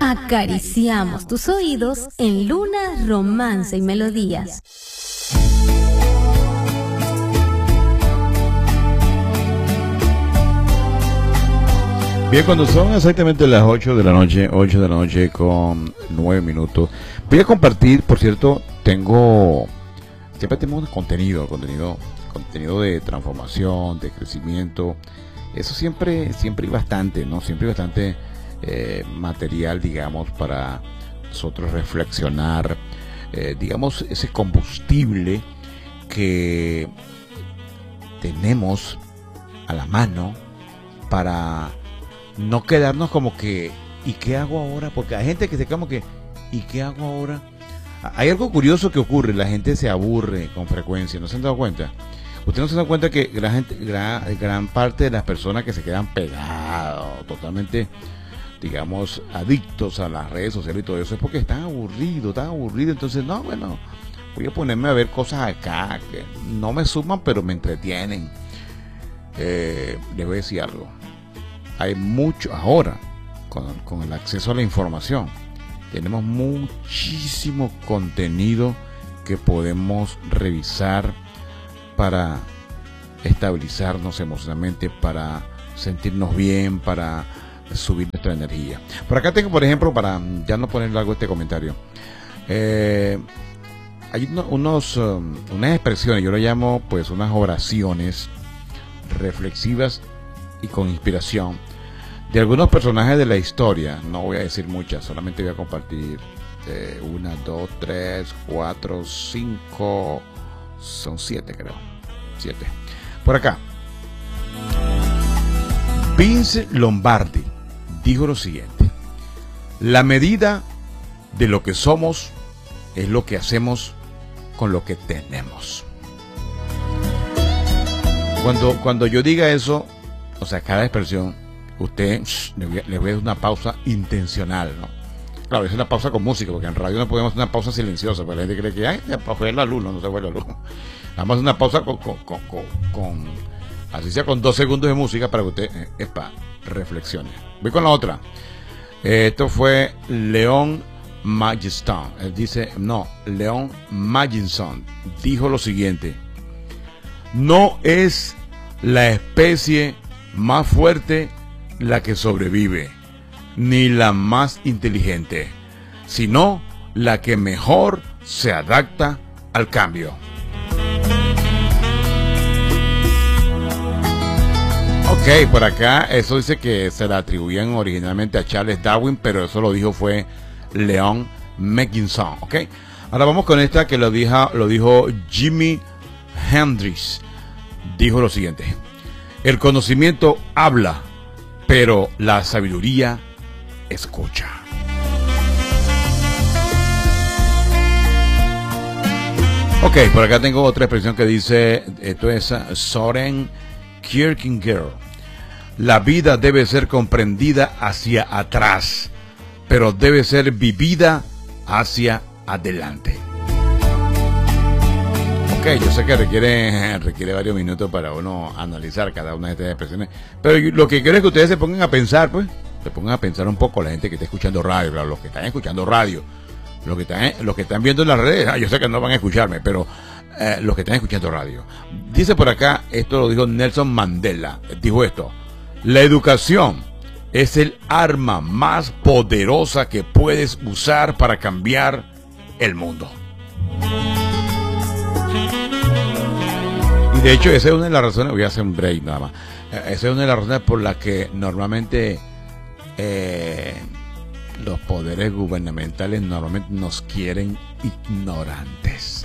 Acariciamos tus oídos en Luna, Romance y Melodías. Bien, cuando son exactamente las 8 de la noche con 9 minutos, voy a compartir, por cierto, siempre tenemos contenido de transformación, de crecimiento. Eso siempre hay bastante, ¿no? Siempre hay bastante material, digamos, para nosotros reflexionar, digamos, ese combustible que tenemos a la mano para no quedarnos como que, ¿y qué hago ahora? Porque hay gente que se queda como que, ¿y qué hago ahora? Hay algo curioso que ocurre, la gente se aburre con frecuencia, ¿no se han dado cuenta? Ustedes no se dan cuenta que gran parte de las personas que se quedan pegados, totalmente, digamos, adictos a las redes sociales y todo eso, es porque están aburridos, entonces, no, bueno, voy a ponerme a ver cosas acá que no me suman, pero me entretienen. Les voy a decir algo. Hay mucho, ahora, con el acceso a la información, tenemos muchísimo contenido que podemos revisar para estabilizarnos emocionalmente, para sentirnos bien, para subir nuestra energía. Por acá tengo, por ejemplo, para ya no poner largo este comentario, hay unas expresiones, yo lo llamo pues unas oraciones reflexivas y con inspiración de algunos personajes de la historia. No voy a decir muchas, solamente voy a compartir 1, 2, 3, 4, 5, son 7 creo, 7. Por acá, Vince Lombardi dijo lo siguiente: la medida de lo que somos es lo que hacemos con lo que tenemos. Cuando yo diga eso, o sea, cada expresión, usted le voy a dar una pausa intencional, ¿no? Claro, es una pausa con música, porque en radio no podemos hacer una pausa silenciosa, porque la gente cree que ya fue la luz, no se fue la luz. Vamos a hacer una pausa con así sea con 2 segundos de música para que usted, reflexione. Voy con la otra. Esto fue Leon Maginson. Leon Maginson dijo lo siguiente: no es la especie más fuerte la que sobrevive, ni la más inteligente, sino la que mejor se adapta al cambio. Ok, por acá eso dice que se la atribuían originalmente a Charles Darwin, pero eso lo dijo fue Leon Maginson. Ok, ahora vamos con esta que lo dijo Jimi Hendrix. Dijo lo siguiente: el conocimiento habla, pero la sabiduría escucha. Ok, por acá tengo otra expresión que dice, esto es Soren Kierkegaard: la vida debe ser comprendida hacia atrás, pero debe ser vivida hacia adelante. Ok, yo sé que requiere varios minutos para uno analizar cada una de estas expresiones, pero lo que quiero es que ustedes se pongan a pensar, pues, se pongan a pensar un poco, la gente que está escuchando radio, claro, los que están escuchando radio, los que están viendo en las redes, yo sé que no van a escucharme, pero los que están escuchando radio. Dice por acá, esto lo dijo Nelson Mandela, dijo esto: la educación es el arma más poderosa que puedes usar para cambiar el mundo. Y de hecho esa es una de las razones, voy a hacer un break nada más, esa es una de las razones por las que normalmente los poderes gubernamentales normalmente nos quieren ignorantes.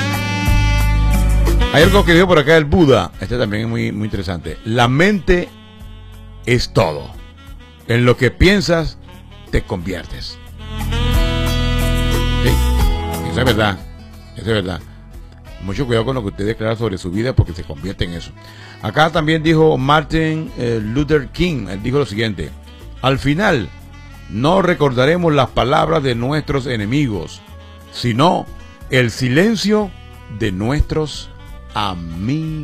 Hay algo que dijo por acá el Buda, este también es muy interesante: la mente es todo, en lo que piensas te conviertes. Sí, eso es verdad, Mucho cuidado con lo que usted declara sobre su vida, porque se convierte en eso. Acá también dijo Martin Luther King, él dijo lo siguiente: al final no recordaremos las palabras de nuestros enemigos, sino el silencio de nuestros amigos.